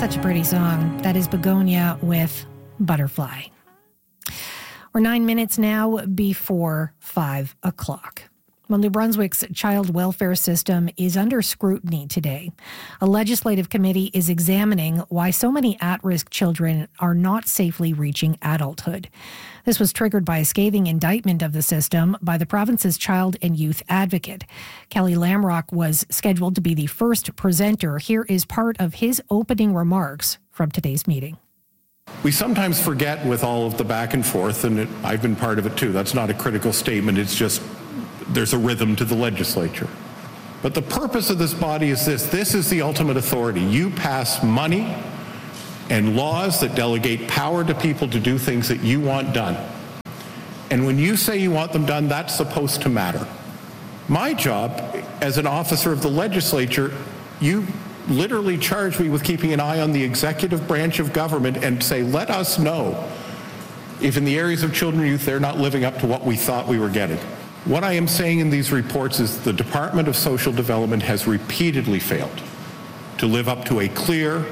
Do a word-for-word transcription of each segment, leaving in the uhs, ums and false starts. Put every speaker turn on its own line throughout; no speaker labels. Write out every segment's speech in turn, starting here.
Such a pretty song. That is Begonia with Butterfly. We're nine minutes now before five o'clock. Well, New Brunswick's child welfare system is under scrutiny today. A legislative committee is examining why so many at-risk children are not safely reaching adulthood. This was triggered by a scathing indictment of the system by the province's child and youth advocate. Kelly Lamrock was scheduled to be the first presenter. Here is part of his opening remarks from today's meeting.
We sometimes forget with all of the back and forth, and it, I've been part of it too. That's not a critical statement. It's just there's a rhythm to the legislature. But the purpose of this body is this. This is the ultimate authority. You pass money and laws that delegate power to people to do things that you want done. And when you say you want them done, that's supposed to matter. My job as an officer of the legislature, you literally charge me with keeping an eye on the executive branch of government and say, let us know if in the areas of children and youth they're not living up to what we thought we were getting. What I am saying in these reports is the Department of Social Development has repeatedly failed to live up to a clear,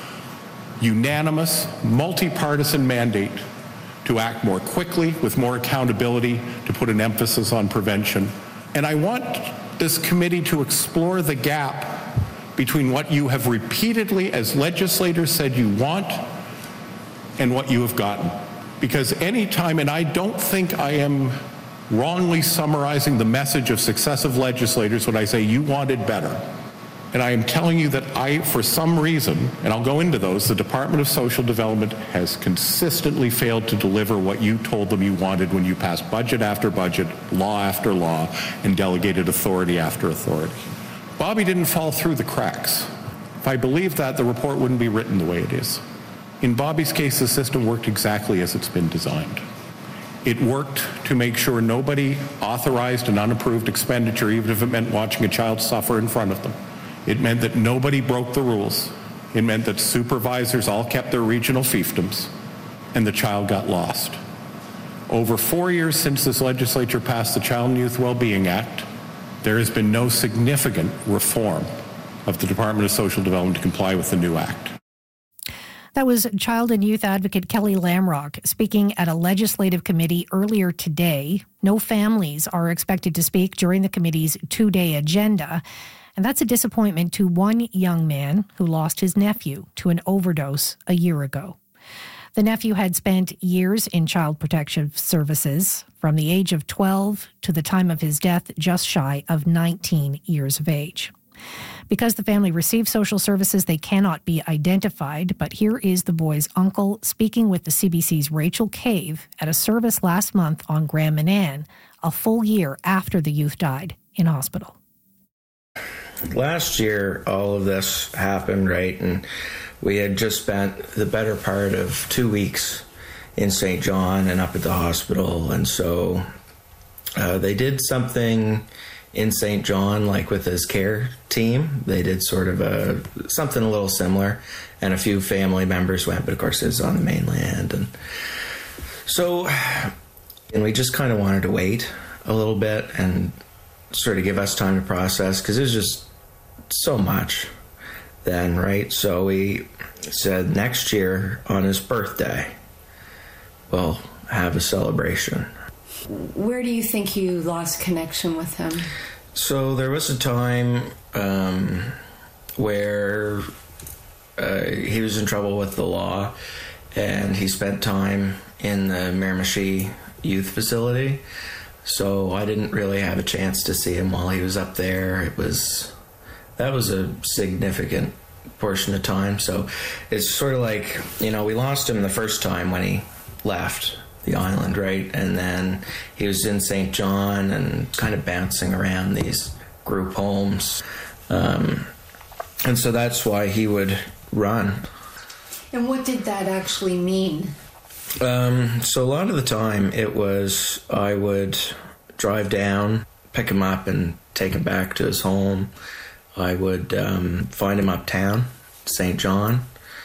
unanimous, multipartisan mandate to act more quickly, with more accountability, to put an emphasis on prevention. And I want this committee to explore the gap between what you have repeatedly as legislators said you want and what you have gotten. Because any time, and I don't think I am wrongly summarizing the message of successive legislators when I say you wanted better. And I am telling you that I, for some reason, and I'll go into those, the Department of Social Development has consistently failed to deliver what you told them you wanted when you passed budget after budget, law after law, and delegated authority after authority. Bobby didn't fall through the cracks. If I believed that, the report wouldn't be written the way it is. In Bobby's case, the system worked exactly as it's been designed. It worked to make sure nobody authorized an unapproved expenditure, even if it meant watching a child suffer in front of them. It meant that nobody broke the rules. It meant that supervisors all kept their regional fiefdoms, and the child got lost. Over four years since this legislature passed the Child and Youth Wellbeing Act, there has been no significant reform of the Department of Social Development to comply with the new act.
That was child and youth advocate Kelly Lamrock speaking at a legislative committee earlier today. No families are expected to speak during the committee's two-day agenda. And that's a disappointment to one young man who lost his nephew to an overdose a year ago. The nephew had spent years in child protection services from the age of twelve to the time of his death, just shy of nineteen years of age. Because the family received social services, they cannot be identified, but here is the boy's uncle speaking with the C B C's Rachel Cave at a service last month on Grand Manan, a full year after the youth died in hospital.
Last year, all of this happened, right? And we had just spent the better part of two weeks in Saint John and up at the hospital. And so uh, they did something in Saint John, like with his care team. They did sort of a something a little similar. And a few family members went, but of course it was on the mainland. And so, and we just kind of wanted to wait a little bit and sort of give us time to process, because it was just so much then, right? So we said next year on his birthday, we'll have a celebration.
Where do you think you lost connection with him?
So there was a time um, where uh, he was in trouble with the law, and he spent time in the Miramichi youth facility. So I didn't really have a chance to see him while he was up there. It was, that was a significant portion of time. So it's sort of like, you know, we lost him the first time when he left the island, right? And then he was in Saint John and kind of bouncing around these group homes. Um, and so that's why he would run.
And what did that actually mean?
Um, so a lot of the time it was I would drive down, pick him up and take him back to his home. I would um, find him uptown, Saint John,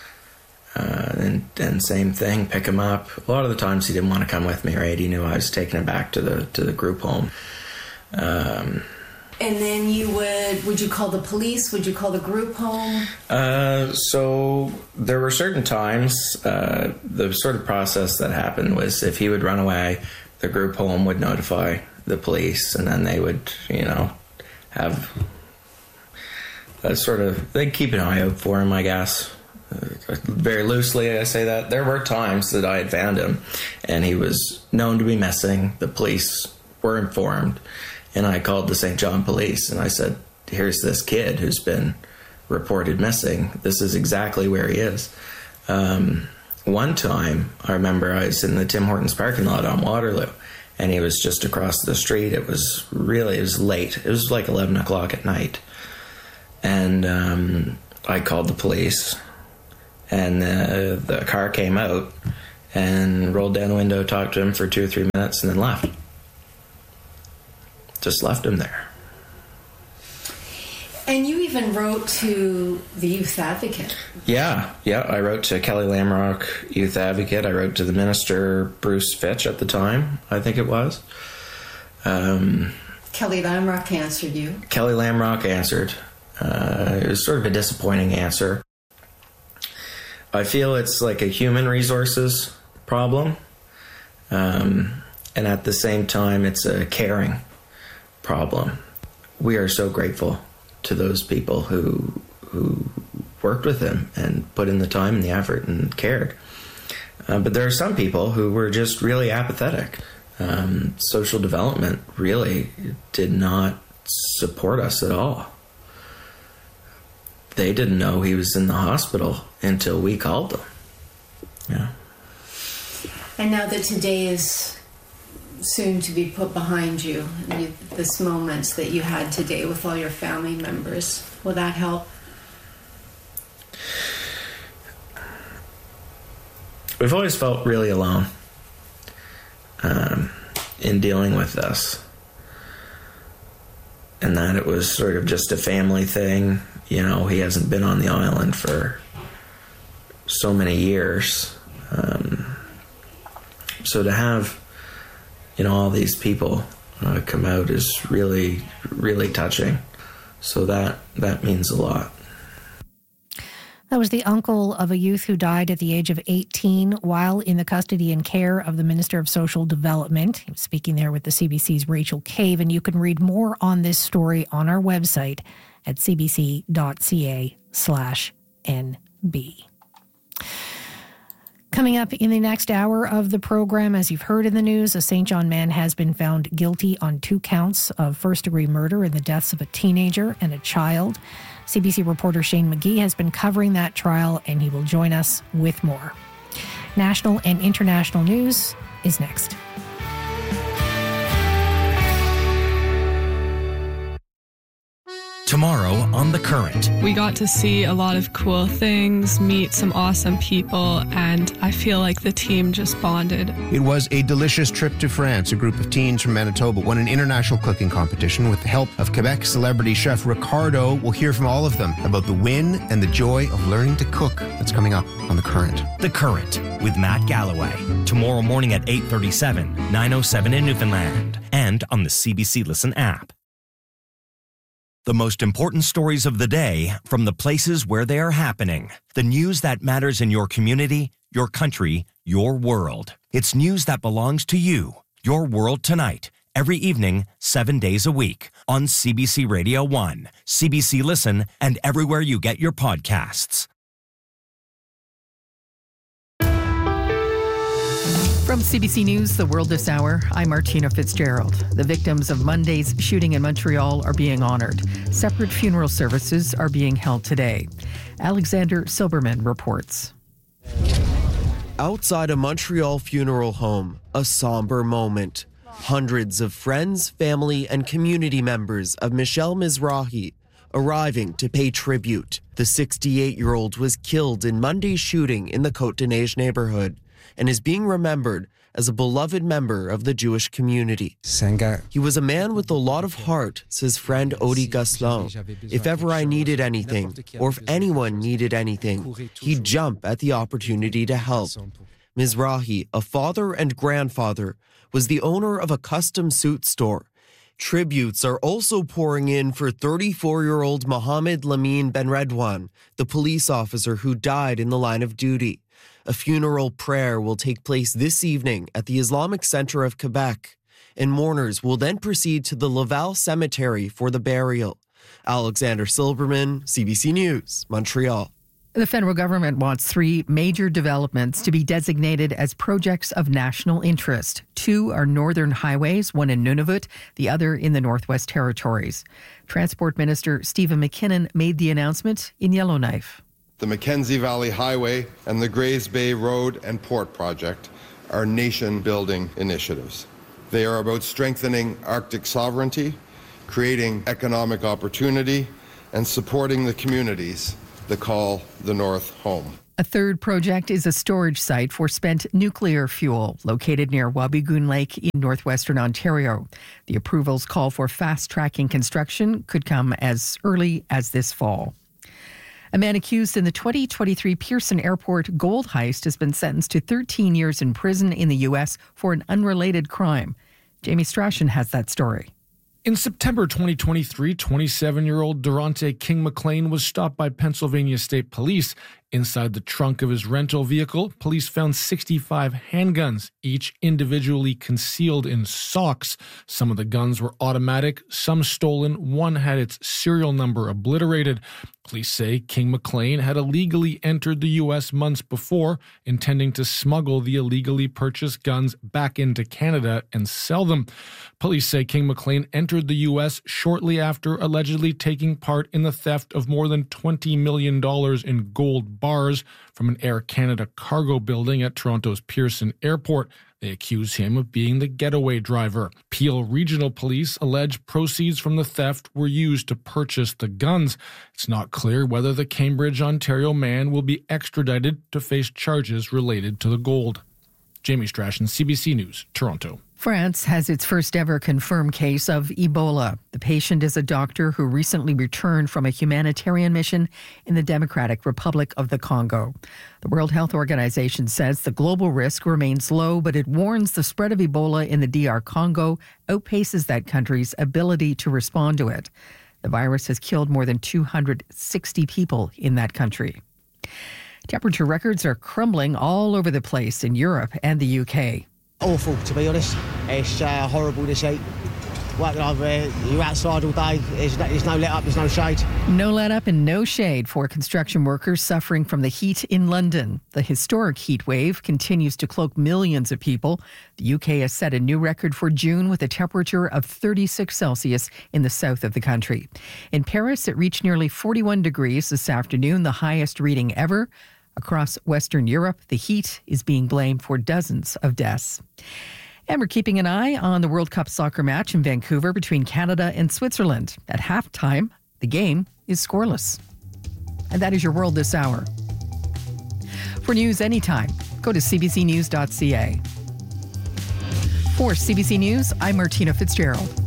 uh, and, and same thing, pick him up. A lot of the times he didn't want to come with me, right? He knew I was taking him back to the to the group home. Um,
And then you would, would you call the police? Would you call the group home?
Uh, so there were certain times, uh, the sort of process that happened was if he would run away, the group home would notify the police, and then they would, you know, have a sort of, they'd keep an eye out for him, I guess. Uh, very loosely, I say that. There were times that I had found him, and he was known to be missing. The police were informed. And I called the Saint John police and I said, here's this kid who's been reported missing. This is exactly where he is. Um, one time, I remember I was in the Tim Hortons parking lot on Waterloo, and he was just across the street. It was really, it was late. It was like eleven o'clock at night. And um, I called the police, and uh, the car came out and rolled down the window, talked to him for two or three minutes, and then left. Just left him there.
And you even wrote to the Youth Advocate.
Yeah, yeah. I wrote to Kelly Lamrock, Youth Advocate. I wrote to the minister, Bruce Fitch, at the time, I think it was. Um,
Kelly Lamrock answered you.
Kelly Lamrock answered. Uh, it was sort of a disappointing answer. I feel it's like a human resources problem. Um, and at the same time, it's a caring problem. We are so grateful to those people who who worked with him and put in the time and the effort and cared. Uh, but there are some people who were just really apathetic. Um, social development really did not support us at all. They didn't know he was in the hospital until we called them. Yeah.
And now that today is soon to be put behind you, you, this moment that you had today with all your family members, will that help?
We've always felt really alone um, in dealing with this, and that it was sort of just a family thing. You know, he hasn't been on the island for so many years. Um, so to have, you know, all these people uh, come out is really, really touching. So that that means a lot.
That was the uncle of a youth who died at the age of eighteen while in the custody and care of the Minister of Social Development. He was speaking there with the C B C's Rachel Cave, and you can read more on this story on our website at cbc.ca slash NB. Coming up in the next hour of the program, as you've heard in the news, a Saint John man has been found guilty on two counts of first-degree murder in the deaths of a teenager and a child. C B C reporter Shane McGee has been covering that trial, and he will join us with more. National and international news is next.
Tomorrow on The Current.
We got to see a lot of cool things, meet some awesome people, and I feel like the team just bonded.
It was a delicious trip to France. A group of teens from Manitoba won an international cooking competition with the help of Quebec celebrity chef Ricardo. We'll hear from all of them about the win and the joy of learning to cook. That's coming up on The Current.
The Current with Matt Galloway. Tomorrow morning at eight thirty-seven, nine oh seven in Newfoundland, and on the C B C Listen app. The most important stories of the day from the places where they are happening. The news that matters in your community, your country, your world. It's news that belongs to you. Your World Tonight. Every evening, seven days a week. On C B C Radio one, C B C Listen, and everywhere you get your podcasts.
From C B C News, The World This Hour, I'm Martina Fitzgerald. The victims of Monday's shooting in Montreal are being honored. Separate funeral services are being held today. Alexander Silberman reports.
Outside a Montreal funeral home, a somber moment. Hundreds of friends, family, and community members of Michelle Mizrahi arriving to pay tribute. The sixty-eight-year-old was killed in Monday's shooting in the Côte-des-Neiges neighborhood and is being remembered as a beloved member of the Jewish community. He was a man with a lot of heart, says friend Odi Gosselin. If ever I needed anything, or if anyone needed anything, he'd jump at the opportunity to help. Mizrahi, a father and grandfather, was the owner of a custom suit store. Tributes are also pouring in for thirty-four-year-old Mohammed Lamine Benredwan, the police officer who died in the line of duty. A funeral prayer will take place this evening at the Islamic Center of Quebec, and mourners will then proceed to the Laval Cemetery for the burial. Alexander Silberman, C B C News, Montreal.
The federal government wants three major developments to be designated as projects of national interest. Two are northern highways, one in Nunavut, the other in the Northwest Territories. Transport Minister Stephen McKinnon made the announcement in Yellowknife.
The Mackenzie Valley Highway and the Grays Bay Road and Port Project are nation-building initiatives. They are about strengthening Arctic sovereignty, creating economic opportunity, and supporting the communities that call the North home.
A third project is a storage site for spent nuclear fuel located near Wabigoon Lake in northwestern Ontario. The approvals call for fast-tracking construction, could come as early as this fall. A man accused in the twenty twenty-three Pearson Airport gold heist has been sentenced to thirteen years in prison in the U S for an unrelated crime. Jamie Strachan has that story.
In September twenty twenty-three, twenty-seven-year-old Durante King McLean was stopped by Pennsylvania State Police. Inside the trunk of his rental vehicle, police found sixty-five handguns, each individually concealed in socks. Some of the guns were automatic, some stolen. One had its serial number obliterated. Police say King McLean had illegally entered the U S months before, intending to smuggle the illegally purchased guns back into Canada and sell them. Police say King McLean entered the U S shortly after allegedly taking part in the theft of more than twenty million dollars in gold bars from an Air Canada cargo building at Toronto's Pearson Airport. They accuse him of being the getaway driver. Peel Regional Police allege proceeds from the theft were used to purchase the guns. It's not clear whether the Cambridge, Ontario man will be extradited to face charges related to the gold. Jamie Strachan, C B C News, Toronto.
France has its first ever confirmed case of Ebola. The patient is a doctor who recently returned from a humanitarian mission in the Democratic Republic of the Congo. The World Health Organization says the global risk remains low, but it warns the spread of Ebola in the D R Congo outpaces that country's ability to respond to it. The virus has killed more than two hundred sixty people in that country. Temperature records are crumbling all over the place in Europe and the U K.
Awful, to be honest. It's uh, horrible this heat. What, uh, you're outside all day, there's no, there's no let up, there's no shade.
No let up and no shade for construction workers suffering from the heat in London. The historic heat wave continues to cloak millions of people. The U K has set a new record for June with a temperature of thirty-six Celsius in the south of the country. In Paris, it reached nearly forty-one degrees this afternoon, the highest reading ever. Across Western Europe, the heat is being blamed for dozens of deaths. And we're keeping an eye on the World Cup soccer match in Vancouver between Canada and Switzerland. At halftime, the game is scoreless. And that is your world this hour. For news anytime, go to c b c news dot c a. For C B C News, I'm Martina Fitzgerald.